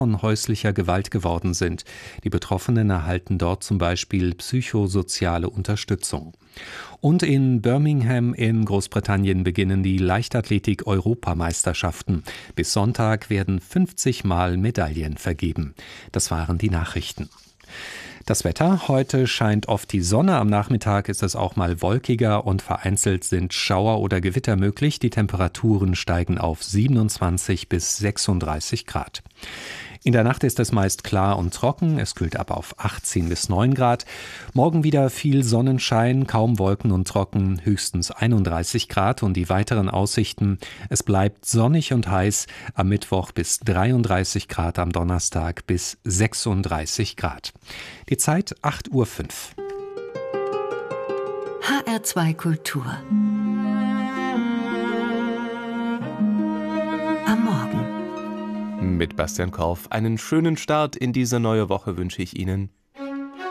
von häuslicher Gewalt geworden sind. Die Betroffenen erhalten dort zum Beispiel psychosoziale Unterstützung. Und in Birmingham in Großbritannien beginnen die Leichtathletik-Europameisterschaften. Bis Sonntag werden 50 Mal Medaillen vergeben. Das waren die Nachrichten. Das Wetter: Heute scheint oft die Sonne, am Nachmittag ist es auch mal wolkiger und vereinzelt sind Schauer oder Gewitter möglich. Die Temperaturen steigen auf 27 bis 36 Grad. In der Nacht ist es meist klar und trocken, es kühlt ab auf 18 bis 9 Grad. Morgen wieder viel Sonnenschein, kaum Wolken und trocken, höchstens 31 Grad und die weiteren Aussichten: Es bleibt sonnig und heiß, am Mittwoch bis 33 Grad, am Donnerstag bis 36 Grad. Die Zeit 8:05 Uhr. HR2 Kultur. Am Morgen. Mit Bastian Korf einen schönen Start in diese neue Woche wünsche ich Ihnen.